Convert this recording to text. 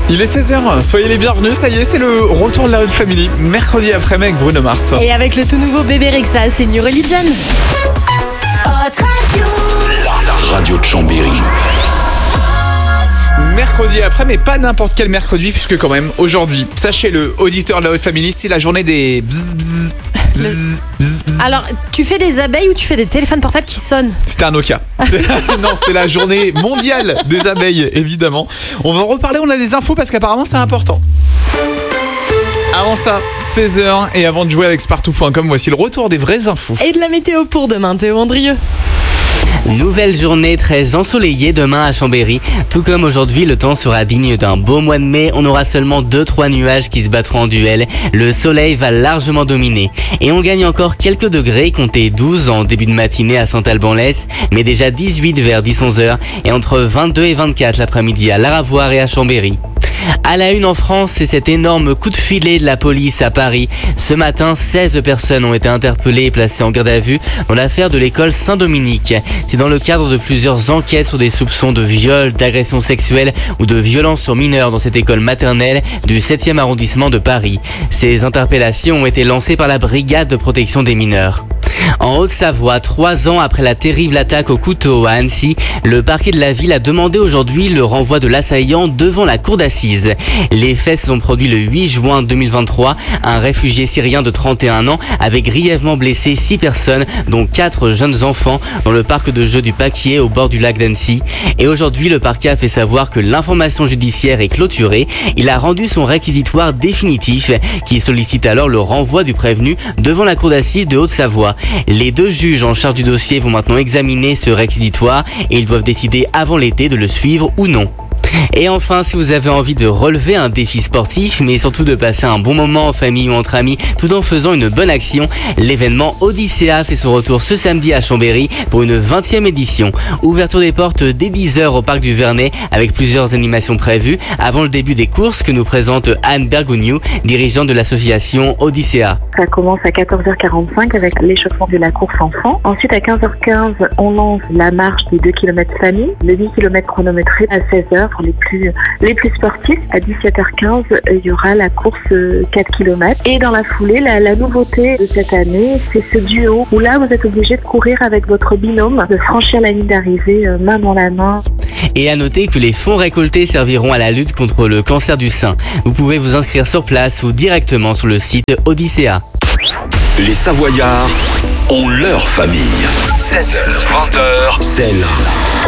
Il est 16h, soyez les bienvenus, ça y est, c'est le retour de la Haute Family, mercredi après-midi avec Bruno Mars. Et avec le tout nouveau Bébé Rexha, c'est New Religion. La radio de Chambéry. Mercredi après, mais pas n'importe quel mercredi, puisque quand même, aujourd'hui, sachez-le, auditeur de la Haute Family, c'est la journée des bzz, bzz, bzz, bzz, bzz. Alors, tu fais des abeilles ou tu fais des téléphones portables qui sonnent? C'était un Nokia. Non, c'est la journée mondiale des abeilles, évidemment. On va en reparler, on a des infos parce qu'apparemment c'est important. Avant ça, 16h, et avant de jouer avec Spartoo.com, voici le retour des vraies infos. Et de la météo pour demain, Théo Andrieux. Nouvelle journée très ensoleillée demain à Chambéry. Tout comme aujourd'hui, le temps sera digne d'un beau mois de mai. On aura seulement 2-3 nuages qui se battront en duel. Le soleil va largement dominer. Et on gagne encore quelques degrés, comptez 12 en début de matinée à Saint-Alban-l'Est, mais déjà 18 vers 10-11h et entre 22 et 24 l'après-midi à Laravoire et à Chambéry. À la une en France, c'est cet énorme coup de filet de la police à Paris. Ce matin, 16 personnes ont été interpellées et placées en garde à vue dans l'affaire de l'école Saint-Dominique. C'est dans le cadre de plusieurs enquêtes sur des soupçons de viol, d'agression sexuelle ou de violence sur mineurs dans cette école maternelle du 7e arrondissement de Paris. Ces interpellations ont été lancées par la brigade de protection des mineurs. En Haute-Savoie, 3 ans après la terrible attaque au couteau à Annecy, le parquet de la ville a demandé aujourd'hui le renvoi de l'assaillant devant la cour d'assises. Les faits se sont produits le 8 juin 2023. Un réfugié syrien de 31 ans avait grièvement blessé 6 personnes, dont 4 jeunes enfants, dans le parc de jeux du Paquier au bord du lac d'Annecy. Et aujourd'hui, le parquet a fait savoir que l'information judiciaire est clôturée. Il a rendu son réquisitoire définitif, qui sollicite alors le renvoi du prévenu devant la cour d'assises de Haute-Savoie. Les 2 juges en charge du dossier vont maintenant examiner ce réquisitoire et ils doivent décider avant l'été de le suivre ou non. Et enfin, si vous avez envie de relever un défi sportif, mais surtout de passer un bon moment en famille ou entre amis, tout en faisant une bonne action, l'événement Odyssea fait son retour ce samedi à Chambéry pour une 20e édition. Ouverture des portes dès 10h au parc du Vernet, avec plusieurs animations prévues, avant le début des courses que nous présente Anne Bergogneau, dirigeante de l'association Odyssea. Ça commence à 14h45 avec l'échauffement de la course enfant. Ensuite, à 15h15, on lance la marche des 2 km famille, le 10 km chronométré à 16h pour les plus sportifs. À 17h15, il y aura la course 4 km. Et dans la foulée, la nouveauté de cette année, c'est ce duo où là, vous êtes obligé de courir avec votre binôme, de franchir la ligne d'arrivée main dans la main. Et à noter que les fonds récoltés serviront à la lutte contre le cancer du sein. Vous pouvez vous inscrire sur place ou directement sur le site Odyssea. Les Savoyards ont leur famille. 16h, 20h, c'est là.